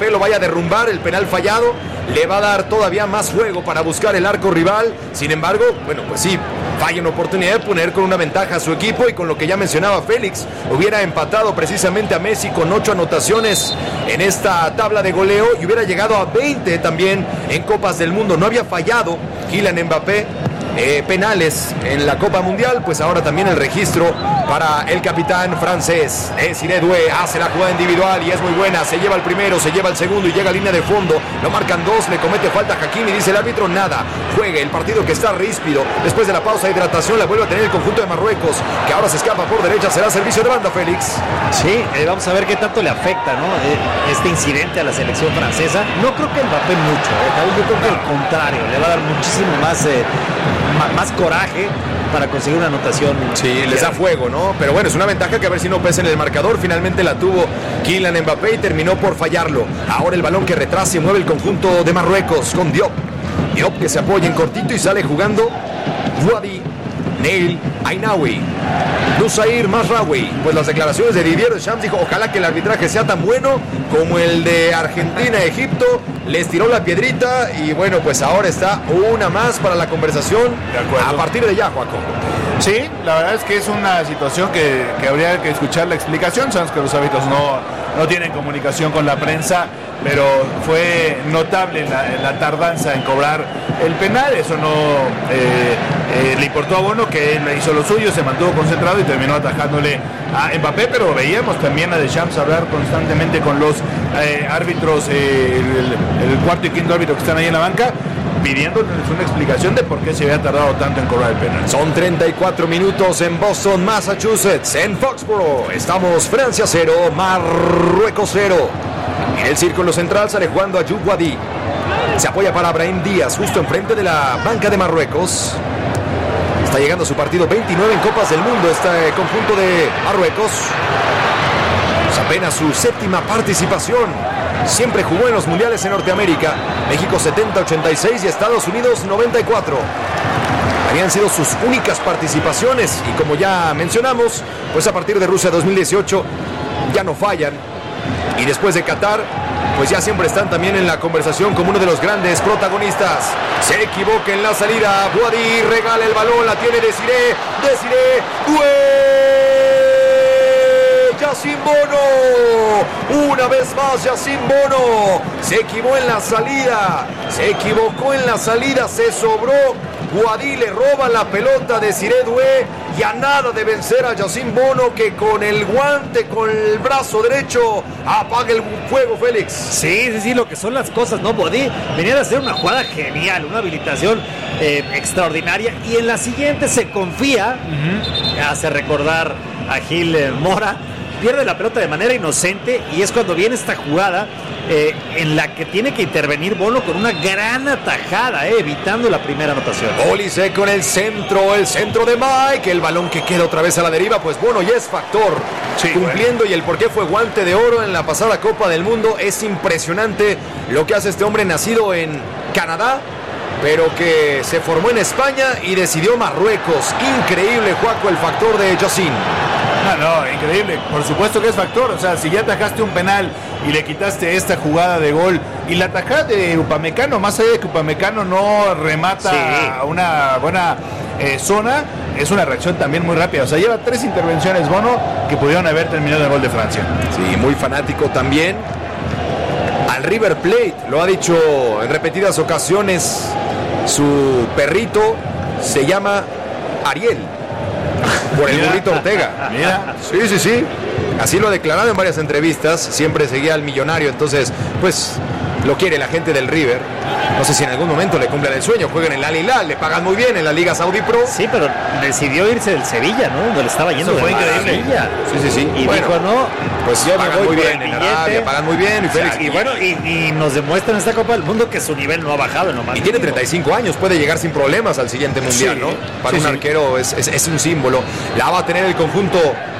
Mbappé lo vaya a derrumbar. El penal fallado le va a dar todavía más juego para buscar el arco rival. Sin embargo, bueno, pues sí, falla una oportunidad de poner con una ventaja a su equipo, y con lo que ya mencionaba Félix, hubiera empatado precisamente a Messi con 8 anotaciones en esta tabla de goleo y hubiera llegado a 20 también en Copas del Mundo. No había fallado Kylian Mbappé penales en la Copa Mundial, pues ahora también el registro para el capitán francés. Desiré Doué hace la jugada individual y es muy buena, se lleva el primero, se lleva el segundo y llega a línea de fondo, lo marcan 2, le comete falta a Hakimi, dice el árbitro, nada, juegue el partido que está ríspido. Después de la pausa de hidratación la vuelve a tener el conjunto de Marruecos, que ahora se escapa por derecha, será servicio de banda, Félix. Sí, vamos a ver qué tanto le afecta, ¿no? Este incidente a la selección francesa. No creo que Mbappé mucho, yo creo que al contrario, le va a dar muchísimo más coraje para conseguir una anotación. Sí, les da fuego, ¿no? Pero bueno, es una ventaja que a ver si no pesa en el marcador. Finalmente la tuvo Kylian Mbappé y terminó por fallarlo. Ahora el balón que retrasa y mueve el conjunto de Marruecos con Diop. Diop que se apoya en cortito y sale jugando Wadi Neil Ainaoui. Nusair Mazraoui. Pues las declaraciones de Didier Deschamps, dijo, ojalá que el arbitraje sea tan bueno como el de Argentina-Egipto. Les tiró la piedrita y bueno, pues ahora está una más para la conversación a partir de ya, Joaco. Sí, la verdad es que es una situación que habría que escuchar la explicación. Sabemos que los árbitros no tienen comunicación con la prensa, pero fue notable la tardanza en cobrar el penal. Eso no le importó a Bono, que él hizo lo suyo, se mantuvo concentrado y terminó atajándole a Mbappé, pero veíamos también a Deschamps hablar constantemente con los árbitros, el cuarto y quinto árbitro que están ahí en la banca, pidiéndoles una explicación de por qué se había tardado tanto en cobrar el penal. Son 34 minutos en Boston, Massachusetts, en Foxborough. Estamos Francia 0, Marruecos 0. En el círculo central sale jugando a Ayoub Wadi. Se apoya para Brahim Díaz, justo enfrente de la banca de Marruecos. Está llegando a su partido 29 en Copas del Mundo este conjunto de Marruecos. Es apenas su 7ª participación. Siempre jugó en los mundiales en Norteamérica. México 70, 86 y Estados Unidos 94. Habían sido sus únicas participaciones y como ya mencionamos, pues a partir de Rusia 2018 ya no fallan. Y después de Qatar, pues ya siempre están también en la conversación como uno de los grandes protagonistas. Se equivoca en la salida, Wadi regala el balón, la tiene Desiré Doué. Yacine Bono, una vez más Yacine Bono, se equivocó en la salida, se sobró, Wadi le roba la pelota de Desiré Doué y a nada de vencer a Yacine Bono, que con el guante, con el brazo derecho, apaga el fuego, Félix. Sí, lo que son las cosas, ¿no? Wadi venía de hacer una jugada genial, una habilitación extraordinaria, y en la siguiente se confía, hace recordar a Gil Mora, pierde la pelota de manera inocente y es cuando viene esta jugada en la que tiene que intervenir Bono con una gran atajada, evitando la primera anotación. Olise con el centro de Mike, el balón que queda otra vez a la deriva, pues Bono ya es factor, cumpliendo, bueno. Y el por qué fue guante de oro en la pasada Copa del Mundo. Es impresionante lo que hace este hombre, nacido en Canadá, pero que se formó en España y decidió Marruecos. Increíble, Juaco, el factor de Yacine. No, increíble, por supuesto que es factor. O sea, si ya atajaste un penal y le quitaste esta jugada de gol, y la tajada de Upamecano, más allá de que Upamecano no remata a una buena zona, es una reacción también muy rápida. O sea, lleva 3 intervenciones Bono que pudieron haber terminado el gol de Francia. Sí, muy fanático también al River Plate, lo ha dicho en repetidas ocasiones. Su perrito se llama Ariel, por el burrito Ortega. Mira. Sí. Así lo ha declarado en varias entrevistas. Siempre seguía al millonario. Entonces, pues, lo quiere la gente del River. No sé si en algún momento le cumplan el sueño. Juegan en el Al Hilal, le pagan muy bien en la Liga Saudi Pro. Sí, pero decidió irse del Sevilla, ¿no? Donde le estaba yendo. Eso fue increíble. Sí. Y bueno, dijo, no, pues yo pagan muy bien en Arabia, pagan muy bien. Y bueno, y nos demuestra en esta Copa del Mundo que su nivel no ha bajado en lo más. Y tiene 35 años, puede llegar sin problemas al siguiente mundial, ¿no? Para un arquero es un símbolo. La va a tener el conjunto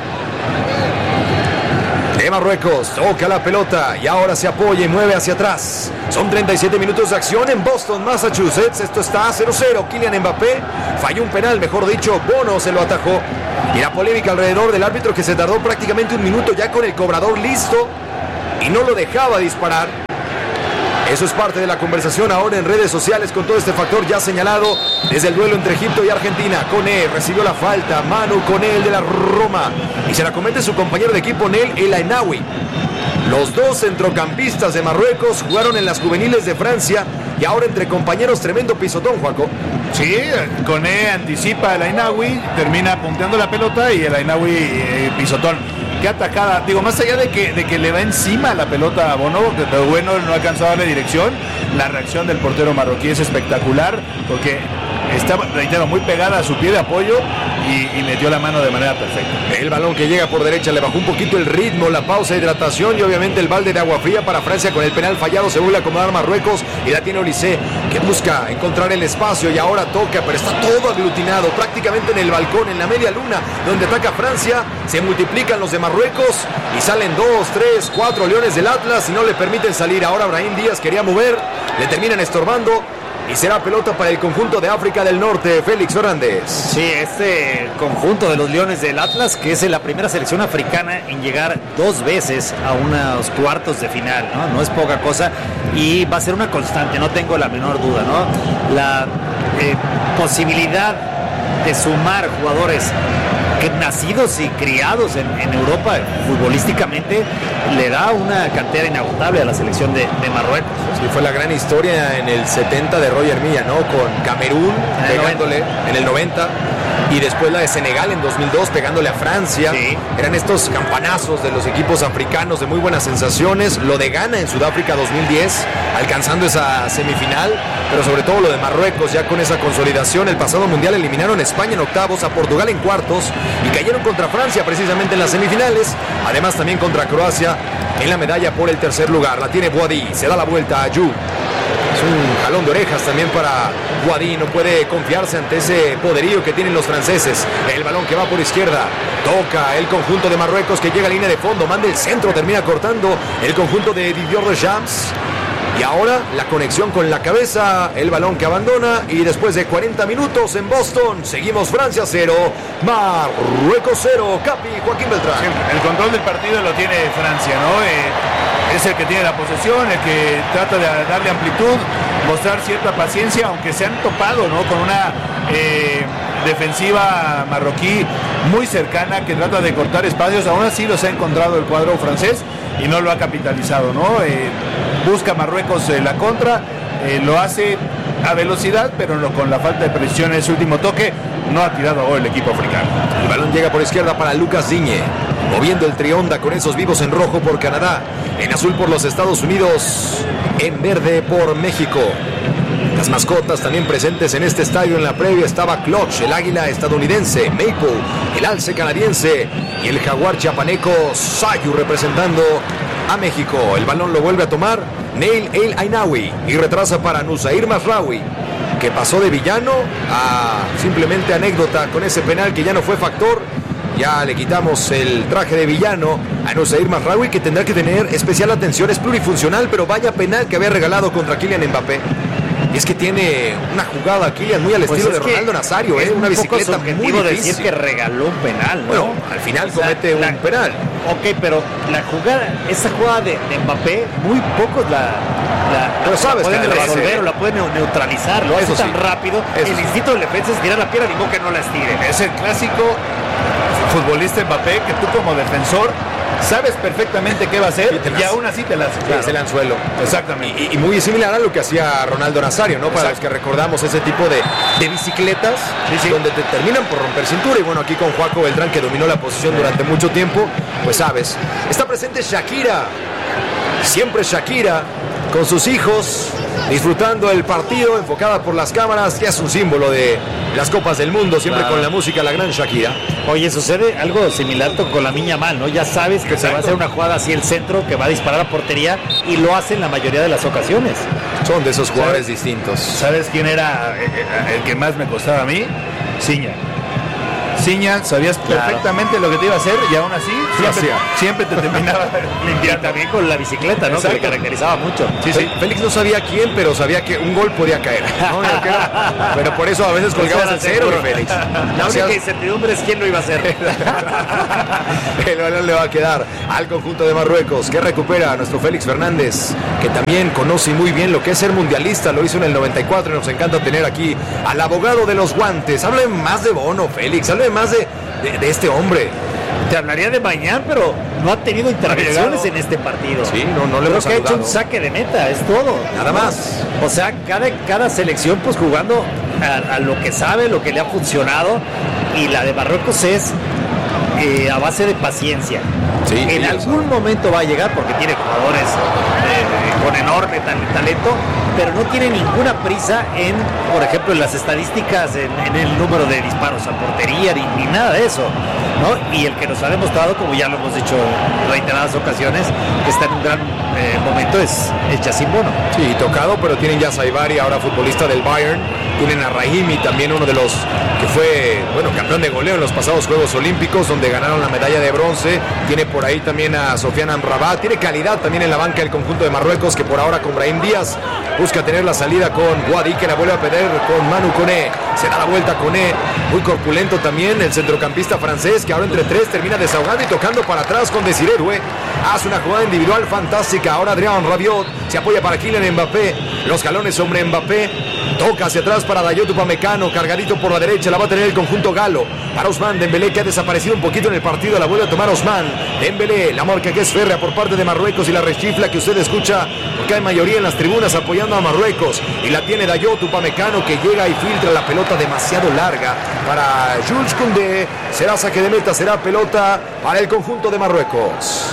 de Marruecos. Toca la pelota y ahora se apoya y mueve hacia atrás. Son 37 minutos de acción en Boston, Massachusetts. Esto está 0-0. Kylian Mbappé falló un penal, mejor dicho, Bono se lo atajó. Y la polémica alrededor del árbitro, que se tardó prácticamente un minuto ya con el cobrador listo y no lo dejaba disparar. Eso es parte de la conversación ahora en redes sociales con todo este factor ya señalado desde el duelo entre Egipto y Argentina. Koné recibió la falta, Manu Koné, el de la Roma, y se la comete su compañero de equipo Neil El Ainaoui. Los dos centrocampistas de Marruecos jugaron en las juveniles de Francia y ahora entre compañeros tremendo pisotón, Juaco. Sí, Koné anticipa el Ainaoui, termina punteando la pelota y el Ainaoui pisotón. Qué atacada, digo, más allá de que le va encima la pelota a Bono, pero bueno, no alcanzó a darle dirección. La reacción del portero marroquí es espectacular porque está, reitero, muy pegada a su pie de apoyo y metió la mano de manera perfecta. El balón que llega por derecha le bajó un poquito el ritmo, la pausa de hidratación y obviamente el balde de agua fría para Francia con el penal fallado. Se vuelve a acomodar Marruecos y la tiene Olise, que busca encontrar el espacio y ahora toca, pero está todo aglutinado prácticamente en el balcón, en la media luna donde ataca Francia. Se multiplican los de Marruecos y salen 2, 3, 4 leones del Atlas y no le permiten salir. Ahora Brahim Díaz quería mover, le terminan estorbando. Y será pelota para el conjunto de África del Norte, Félix Hernández. Sí, este conjunto de los Leones del Atlas, que es la primera selección africana en llegar 2 veces a unos cuartos de final, ¿no? No es poca cosa y va a ser una constante, no tengo la menor duda, ¿no? La posibilidad de sumar jugadores que nacidos y criados en Europa futbolísticamente le da una cantera inagotable a la selección de Marruecos. Sí, fue la gran historia en el 70 de Roger Milla, ¿no? Con Camerún pegándole en el 90 y después la de Senegal en 2002 pegándole a Francia. Sí. Eran estos campanazos de los equipos africanos de muy buenas sensaciones. Lo de Ghana en Sudáfrica 2010 alcanzando esa semifinal, pero sobre todo lo de Marruecos ya con esa consolidación. El pasado mundial eliminaron a España en octavos, a Portugal en cuartos y cayeron contra Francia precisamente en las semifinales, además también contra Croacia en la medalla por el tercer lugar. La tiene Boadi, se da la vuelta a Ayew. Es un jalón de orejas también para Boadi, no puede confiarse ante ese poderío que tienen los franceses. El balón que va por izquierda, toca el conjunto de Marruecos que llega a línea de fondo, manda el centro, termina cortando el conjunto de Didier Deschamps. Y ahora la conexión con la cabeza, el balón que abandona y después de 40 minutos en Boston, seguimos Francia 0, Marruecos 0, Capi, Joaquín Beltrán. Sí, el control del partido lo tiene Francia, ¿no? Es el que tiene la posesión, el que trata de darle amplitud, mostrar cierta paciencia, aunque se han topado, ¿no? Con una defensiva marroquí muy cercana que trata de cortar espacios, aún así los ha encontrado el cuadro francés y no lo ha capitalizado, ¿no? Busca Marruecos la contra, lo hace a velocidad, pero con la falta de precisión en ese último toque no ha tirado a gol el equipo africano. El balón llega por izquierda para Lucas Digne, moviendo el trionda con esos vivos en rojo por Canadá, en azul por los Estados Unidos, en verde por México. Las mascotas también presentes en este estadio. En la previa estaba Clutch, el águila estadounidense, Maple, el alce canadiense y el jaguar chiapaneco Sayu representando a México. El balón lo vuelve a tomar Neil El Ainaoui y retrasa para Nusair Mazraoui, que pasó de villano a simplemente anécdota con ese penal que ya no fue factor. Ya le quitamos el traje de villano a Nusair Mazraoui, que tendrá que tener especial atención. Es plurifuncional, pero vaya penal que había regalado contra Kylian Mbappé. Y es que tiene una jugada Kylian muy al estilo de Ronaldo Nazario, una bicicleta muy difícil. Decir que regaló un penal, ¿no? Bueno, al final comete un penal. Ok, pero la jugada, esa jugada de Mbappé, muy pocos pero sabes, la pueden que resolver o la pueden neutralizar, lo hace tan rápido. El instinto del defensa es tirar la pierna, ni modo que no la estire. Es el clásico futbolista Mbappé que tú como defensor sabes perfectamente qué va a hacer y aún así te la hace. Claro. Es el anzuelo. Exactamente. Y muy similar a lo que hacía Ronaldo Nazario, ¿no? Para los que recordamos ese tipo de bicicletas, sí, donde te terminan por romper cintura. Y bueno, aquí con Joaco Beltrán, que dominó la posición durante mucho tiempo, pues sabes. Está presente Shakira. Siempre Shakira con sus hijos, disfrutando el partido, enfocada por las cámaras. Ya es un símbolo de las Copas del Mundo, siempre con la música, la gran Shakira. Oye, sucede algo similar con la Miña Mal, ¿no? Ya sabes que se va a hacer una jugada así el centro, que va a disparar a portería, y lo hace en la mayoría de las ocasiones. Son de esos jugadores distintos. ¿Sabes quién era el que más me costaba a mí? Ciña. Ciña, sabías perfectamente lo que te iba a hacer y aún así siempre te terminaba limpiando. Y también con la bicicleta, ¿no? Que le caracterizaba mucho. Sí. Félix no sabía quién, pero sabía que un gol podía caer, ¿no? Pero por eso a veces colgabas el cero, Félix. La única incertidumbre es quién lo iba a hacer. El balón le va a quedar al conjunto de Marruecos, que recupera a nuestro Félix Fernández, que también conoce muy bien lo que es ser mundialista. Lo hizo en el 94 y nos encanta tener aquí al abogado de los guantes. Hable más de Bono, Félix. Hable más de este hombre. Te hablaría de Mañán, pero no ha tenido intervenciones en este partido. Sí, no le hemos Creo que ha hecho un saque de meta, es todo. Nada más. O sea, cada selección pues jugando a lo que sabe, lo que le ha funcionado. Y la de Marruecos es a base de paciencia. Sí, en algún momento va a llegar porque tiene jugadores con enorme talento, pero no tiene ninguna prisa en, por ejemplo, en las estadísticas, en el número de disparos a portería, ni nada de eso, ¿no? Y el que nos ha demostrado, como ya lo hemos dicho en reiteradas ocasiones, que está en un gran momento es Yacine Bono. Sí, tocado, pero tienen ya a Saibari, ahora futbolista del Bayern. Tienen a Rahimi, también uno de los que fue, campeón de goleo en los pasados Juegos Olímpicos, donde ganaron la medalla de bronce. Tiene por ahí también a Sofiane Amrabat. Tiene calidad también en la banca del conjunto de Marruecos, que por ahora con Brahim Díaz busca tener la salida con Wadi, que la vuelve a perder con Manu Koné. Se da la vuelta Koné, muy corpulento también, el centrocampista francés, que ahora entre tres termina desahogando y tocando para atrás con Desiré Doué. Hace una jugada individual fantástica. Ahora Adrien Rabiot se apoya para Kylian Mbappé. Los jalones sobre Mbappé. Toca hacia atrás para Dayot Upamecano, cargadito por la derecha, la va a tener el conjunto galo. Para Ousmane Dembélé, que ha desaparecido un poquito en el partido, la vuelve a tomar Ousmane Dembélé, la marca que es férrea por parte de Marruecos y la rechifla que usted escucha, porque hay mayoría en las tribunas apoyando a Marruecos. Y la tiene Dayot Upamecano, que llega y filtra la pelota demasiado larga para Jules Koundé. Será saque de meta, será pelota para el conjunto de Marruecos.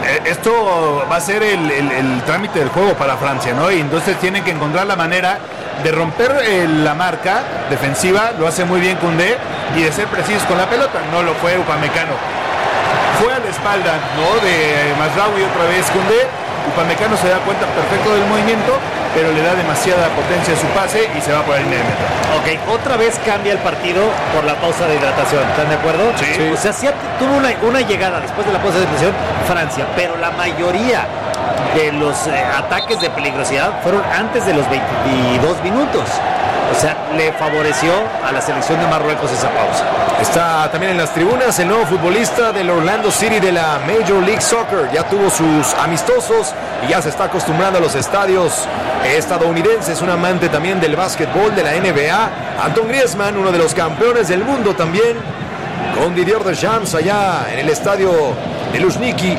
Esto va a ser el trámite del juego para Francia, ¿no? Y entonces tienen que encontrar la manera de romper la marca defensiva. Lo hace muy bien Koundé, y de ser precisos con la pelota. No lo fue Upamecano. Fue a la espalda, ¿no?, de Mazraoui otra vez Koundé. Upamecano se da cuenta perfecto del movimiento, pero le da demasiada potencia a su pase y se va por la línea de meta. Ok, otra vez cambia el partido por la pausa de hidratación, ¿están de acuerdo? Sí. O sea, sí tuvo una llegada después de la pausa de hidratación Francia, pero la mayoría de los ataques de peligrosidad fueron antes de los 22 minutos. O sea, le favoreció a la selección de Marruecos esa pausa. Está también en las tribunas el nuevo futbolista del Orlando City de la Major League Soccer. Ya tuvo sus amistosos y ya se está acostumbrando a los estadios estadounidenses. Un amante también del básquetbol de la NBA. Antoine Griezmann, uno de los campeones del mundo también, con Didier Deschamps allá en el estadio de Luzhniki.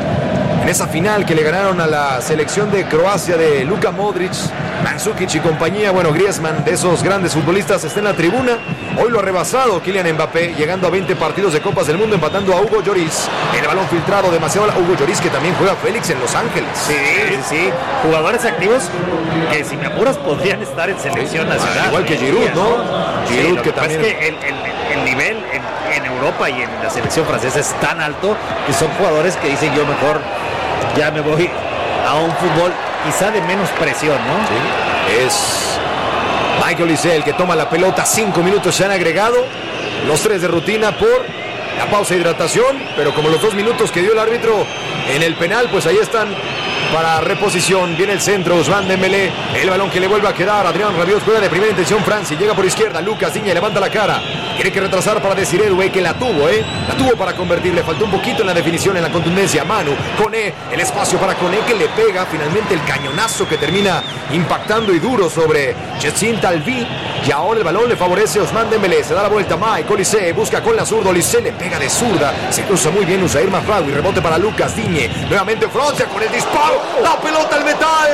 En esa final que le ganaron a la selección de Croacia de Luka Modric, Mandzukic y compañía. Bueno, Griezmann, de esos grandes futbolistas, está en la tribuna. Hoy lo ha rebasado Kylian Mbappé, llegando a 20 partidos de Copas del Mundo, empatando a Hugo Lloris. El balón filtrado demasiado a Hugo Lloris, que también juega Félix en Los Ángeles. Sí. Jugadores activos que, si me apuras, podrían estar en selección nacional. Igual que Giroud, ¿no? Giroud, que también... Es que el nivel en Europa y en la selección francesa es tan alto que son jugadores que dicen: yo mejor ya me voy a un fútbol quizá de menos presión, ¿no? Sí, es Michael Olise el que toma la pelota. 5 minutos se han agregado, los 3 de rutina por la pausa de hidratación, pero como los 2 minutos que dio el árbitro en el penal, pues ahí están para reposición. Viene el centro, Ousmane Dembélé, el balón que le vuelve a quedar. Adrien Rabiot juega de primera intención Francia, llega por izquierda, Lucas Digne levanta la cara, tiene que retrasar para Desiré Doué, que la tuvo para convertir, le faltó un poquito en la definición, en la contundencia. Manu, Koné, el espacio para Koné, que le pega finalmente el cañonazo que termina impactando y duro sobre Yacine Talbi. Y ahora el balón le favorece a Ousmane Dembélé, se da la vuelta Mike Olise, busca con la zurda, Olise le pega de zurda, se cruza muy bien Usair Mazraoui, rebote para Lucas Digne, nuevamente Francia con el disparo, la pelota al metal,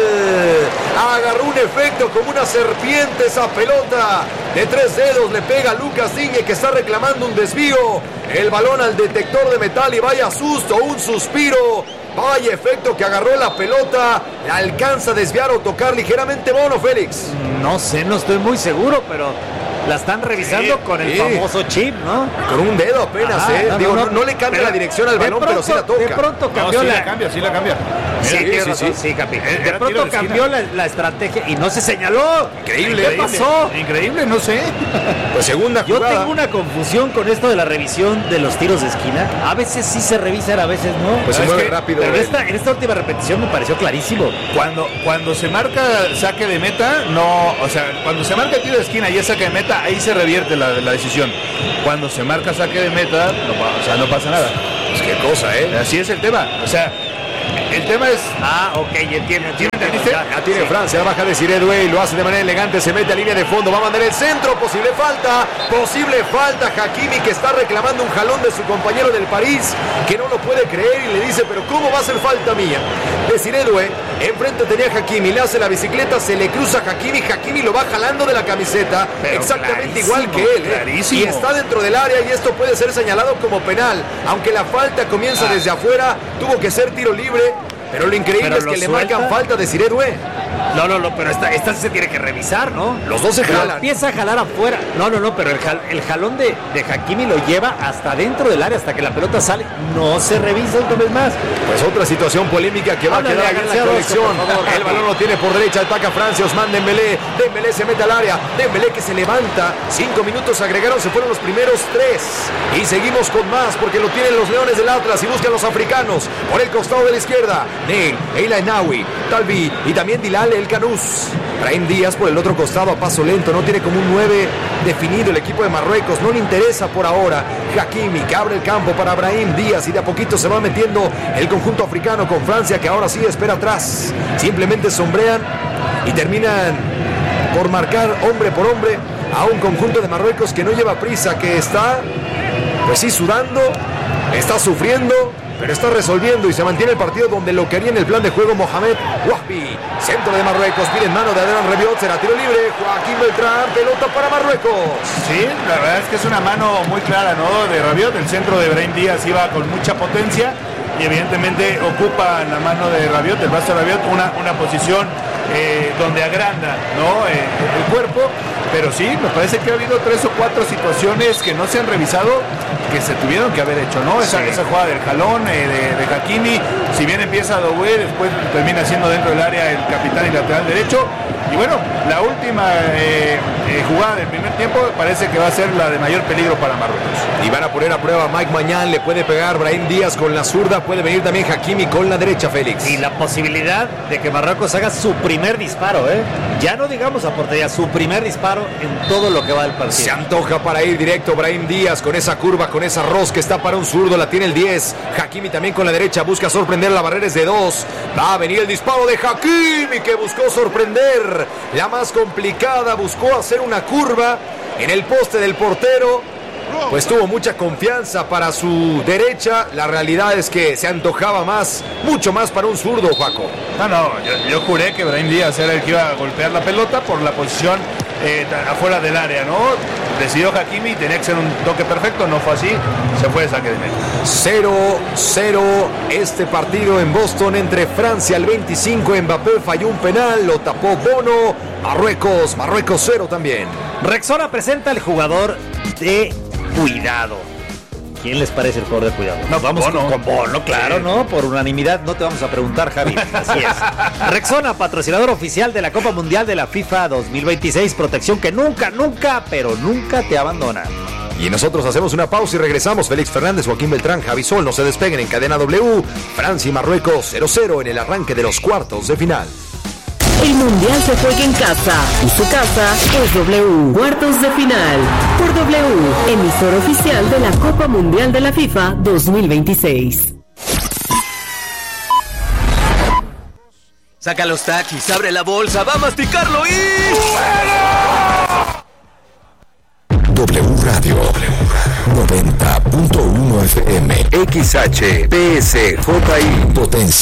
agarró un efecto como una serpiente esa pelota, de 3 dedos le pega a Lucas Digne, que está reclamando un desvío, el balón al detector de metal y vaya susto, un suspiro. Vaya efecto que agarró la pelota, la alcanza a desviar o tocar ligeramente Bono, Félix. No sé, no estoy muy seguro, pero la están revisando con el famoso chip, ¿no? Con un dedo apenas, no le cambia la dirección al balón, pero sí la toca. De pronto cambió sí la cambia. Sí, tienes razón, sí, Capi. De pronto cambió la estrategia y no se señaló. Increíble. ¿Qué pasó? Increíble, no sé. Pues segunda Yo jugada. tengo una confusión con esto de la revisión de los tiros de esquina. A veces sí se revisan, a veces no. Pues se mueve rápido. Pero en esta última repetición me pareció clarísimo. Cuando se marca saque de meta, no, o sea, cuando se marca tiro de esquina y es saque de meta, ahí se revierte la decisión. Cuando se marca saque de meta, no pasa nada. Pues qué cosa, ¿eh? Así es el tema. O sea, el tema es... Ok, entiendo. ¿Entendiste? Ya tiene Francia, la baja de Desiré Doué, lo hace de manera elegante, se mete a línea de fondo, va a mandar el centro, posible falta, Hakimi que está reclamando un jalón de su compañero del París, que no lo puede creer y le dice, pero ¿cómo va a ser falta mía? Desiré Doué, enfrente tenía a Hakimi, le hace la bicicleta, se le cruza a Hakimi lo va jalando de la camiseta, pero exactamente igual que él, y está dentro del área y esto puede ser señalado como penal, aunque la falta comienza desde afuera, tuvo que ser tiro libre. Pero lo increíble es que le marcan falta de Desiré Doué. No, pero esta se tiene que revisar, ¿no? Los dos se jalan. Empieza a jalar afuera. No, pero el jalón de Hakimi lo lleva hasta dentro del área, hasta que la pelota sale. No se revisa una vez más. Pues otra situación polémica que va a quedar en la colección. El balón lo tiene por derecha, ataca Francia, Ousmane Dembélé. Dembélé se mete al área. Dembélé que se levanta. 5 minutos agregaron, se fueron los primeros 3. Y seguimos con más porque lo tienen los Leones del Atlas y buscan los africanos. Por el costado de la izquierda, Neil, Eila Enawi, Talbi y también Dilal El Canús. Brahim Díaz por el otro costado a paso lento, no tiene como un 9 definido el equipo de Marruecos, no le interesa por ahora. Hakimi que abre el campo para Brahim Díaz y de a poquito se va metiendo el conjunto africano con Francia que ahora sí espera atrás. Simplemente sombrean y terminan por marcar hombre por hombre a un conjunto de Marruecos que no lleva prisa, que está pues sí sudando, está sufriendo, pero está resolviendo y se mantiene el partido donde lo quería en el plan de juego Mohamed Wahbi. Centro de Marruecos, pide en mano de Adrián Rabiot, será tiro libre, Joaquín Beltrán, pelota para Marruecos. Sí, la verdad es que es una mano muy clara, ¿no? De Rabiot, el centro de Brahim Díaz iba con mucha potencia y evidentemente ocupa en la mano de Rabiot, el brazo de Rabiot, una posición donde agranda, ¿no? El cuerpo, pero sí, me parece que ha habido 3 o 4 situaciones que no se han revisado, que se tuvieron que haber hecho, ¿no? Esa jugada del jalón de Hakimi, si bien empieza Doué, después termina siendo dentro del área el capitán y lateral derecho. Y bueno, la última jugada del primer tiempo parece que va a ser la de mayor peligro para Marruecos. Y van a poner a prueba a Mike Mañán, le puede pegar Brahim Díaz con la zurda, puede venir también Hakimi con la derecha, Félix. Y la posibilidad de que Marruecos haga su primer disparo, ya no digamos a portería, su primer disparo en todo lo que va del partido. Se antoja para ir directo Brahim Díaz con esa curva, con esa rosca, está para un zurdo, la tiene el 10. Hakimi también con la derecha, busca sorprender, la barrera es de 2. Va a venir el disparo de Hakimi que buscó sorprender. La más complicada, buscó hacer una curva en el poste del portero. Pues tuvo mucha confianza para su derecha. La realidad es que se antojaba más, mucho más para un zurdo, Paco. Yo juré que Brahim Díaz era el que iba a golpear la pelota por la posición afuera del área, ¿no? Decidió Hakimi, tenía que ser un toque perfecto, no fue así, se fue de saque de meta. 0-0 este partido en Boston entre Francia al 25, Mbappé falló un penal, lo tapó Bono, Marruecos 0 también. Rexona presenta al jugador de cuidado. ¿Quién les parece el jugador de cuidado? No, vamos con Bono, claro, ¿no? Por unanimidad, no te vamos a preguntar, Javi. Así es. Rexona, patrocinador oficial de la Copa Mundial de la FIFA 2026. Protección que nunca te abandona. Y nosotros hacemos una pausa y regresamos. Félix Fernández, Joaquín Beltrán, Javi Sol, no se despeguen en Cadena W. Francia y Marruecos 0-0 en el arranque de los cuartos de final. El Mundial se juega en casa y su casa es W. Cuartos de final por W, emisor oficial de la Copa Mundial de la FIFA 2026. Saca los taquis, abre la bolsa, va a masticarlo y... W Radio 90.1 FM XH PSJI Potencia.